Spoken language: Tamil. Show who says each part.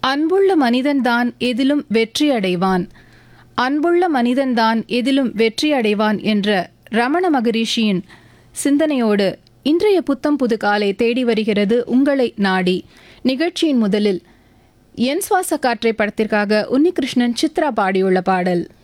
Speaker 1: அன்புள்ள மனிதன்தான் எதிலும் வெற்றி அடைவான். அன்புள்ள மனிதன்தான் எதிலும் வெற்றி அடைவான் என்ற ரமண மகரிஷியின் சிந்தனையோடு இன்றைய புத்தம் புது காலை தேடி வருகிறது உங்களை நாடி. நிகழ்ச்சியின் முதலில் என் சுவாச காற்றை படத்திற்காக உன்னிகிருஷ்ணன் சித்ரா பாடியுள்ள பாடல்.